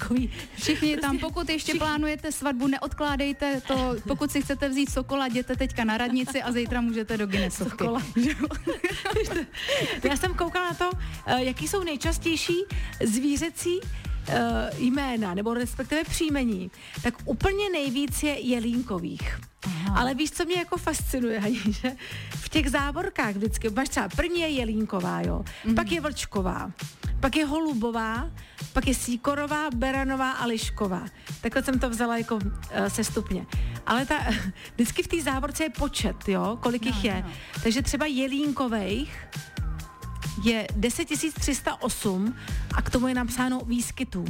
takový. Všichni tam, pokud ještě plánujete svatbu, neodkládejte to, pokud si chcete vzít sokola, jděte teďka na radnici a zítra můžete do Guinnessovky. Sokola. Já jsem koukala na to, jaký jsou nejčastější zvířecí jména, nebo respektive příjmení, tak úplně nejvíc je jelínkových. Aha. Ale víš, co mě jako fascinuje, Hani, že v těch závorkách vždycky, máš třeba první je jelínková, jo, pak je vlčková, pak je holubová, pak je síkorová, beranová a lišková. Takhle jsem to vzala jako sestupně. Ale vždycky v té závorce je počet, jo, kolik jich je. No. Takže třeba jelínkovejch je 10 308 a k tomu je napsáno výskytů.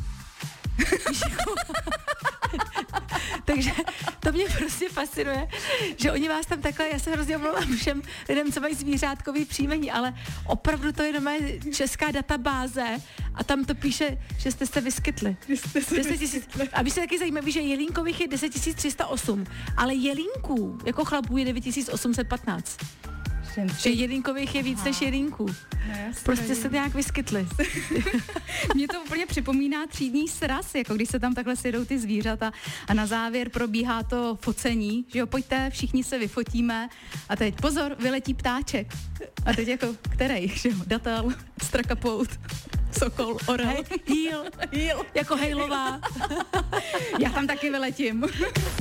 Takže to mě prostě fascinuje, že oni vás tam takhle, já se hrozně omlouvám všem lidem, co mají zvířátkový příjmení, ale opravdu to je doma česká databáze a tam to píše, že jste se vyskytli. 10 000, a víš, se taky zajímavý, že jelínkových je 10 308, ale jelínků jako chlapů je 9 815. Že jelínkových je víc než jelínků. No, prostě se nějak vyskytli. Mně to úplně připomíná třídní sraz, jako když se tam takhle sjedou ty zvířata a na závěr probíhá to focení, že jo, pojďte, všichni se vyfotíme a teď pozor, vyletí ptáček. A teď jako, kterej, že jo, datel, strakapout, sokol, orel. Hýl, jako hejlová. Já tam taky vyletím.